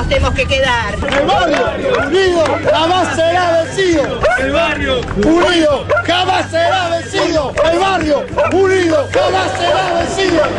tenemos que quedar. El barrio unido jamás será vencido. El barrio unido jamás será vencido. El barrio unido jamás será vencido.